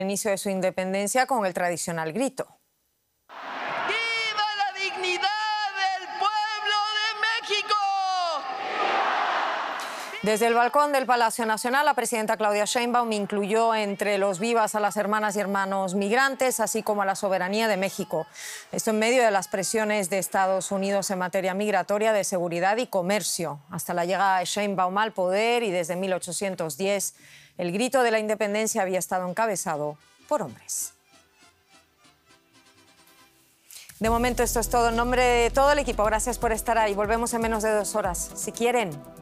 inicio de su independencia con el tradicional grito. ¡Viva la dignidad del pueblo de México! Desde el balcón del Palacio Nacional, la presidenta Claudia Sheinbaum incluyó entre los vivas a las hermanas y hermanos migrantes, así como a la soberanía de México. Esto en medio de las presiones de Estados Unidos en materia migratoria, de seguridad y comercio. Hasta la llegada de Sheinbaum al poder y desde 1810, el grito de la independencia había estado encabezado por hombres. De momento esto es todo. En nombre de todo el equipo, gracias por estar ahí. Volvemos en menos de 2 horas. Si quieren,